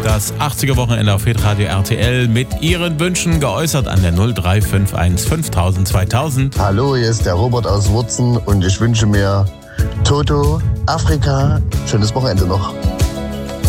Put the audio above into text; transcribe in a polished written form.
Das 80er Wochenende auf Hitradio RTL mit Ihren Wünschen geäußert an der 0351 5000 2000. Hallo, hier ist der Robert aus Wurzen und ich wünsche mir Toto, Afrika, schönes Wochenende noch.